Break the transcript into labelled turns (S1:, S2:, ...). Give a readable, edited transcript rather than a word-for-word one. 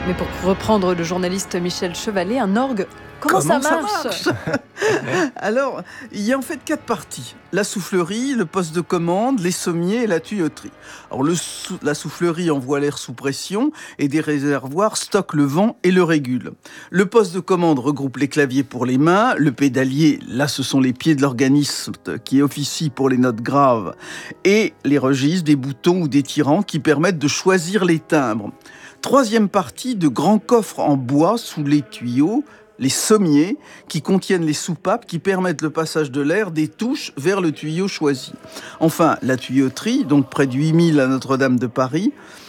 S1: Mais pour reprendre le journaliste Michel Chevalet, un orgue, comment ça marche?
S2: Alors, il y a en fait 4 parties. La soufflerie, le poste de commande, les sommiers et la tuyauterie. Alors, la soufflerie envoie l'air sous pression et des réservoirs stockent le vent et le régulent. Le poste de commande regroupe les claviers pour les mains. Le pédalier, là, ce sont les pieds de l'organisme qui officient pour les notes graves. Et les registres, des boutons ou des tirants qui permettent de choisir les timbres. Troisième partie, de grands coffres en bois sous les tuyaux, les sommiers, qui contiennent les soupapes qui permettent le passage de l'air des touches vers le tuyau choisi. Enfin, la tuyauterie, donc près de 8000 à Notre-Dame de Paris,